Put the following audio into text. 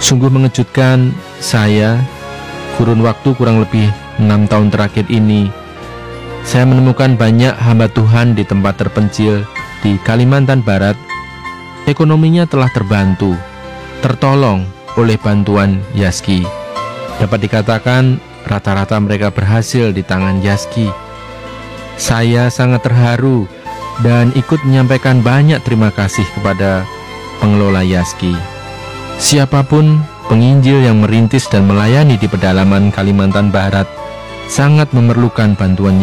Sungguh mengejutkan, saya kurun waktu kurang lebih 6 tahun terakhir ini, saya menemukan banyak hamba Tuhan di tempat terpencil di Kalimantan Barat. Ekonominya telah terbantu, tertolong oleh bantuan Yazki. Dapat dikatakan rata-rata mereka berhasil di tangan Yazki. Saya sangat terharu dan ikut menyampaikan banyak terima kasih kepada pengelola Yazki. Siapapun penginjil yang merintis dan melayani di pedalaman Kalimantan Barat sangat memerlukan bantuan